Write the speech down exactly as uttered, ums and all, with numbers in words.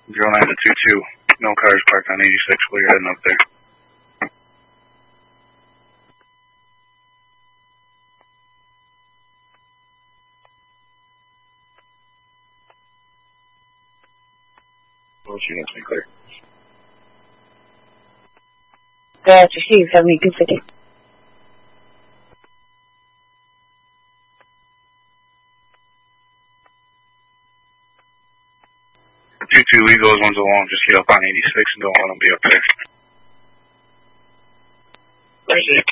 zero nine to two two. No cars parked on eighty-six while you're heading up there. Both units be clear. That's received, seventy-two fifty. two two, leave those ones alone. Just get up on eighty-six and don't let them be up there. Where's it?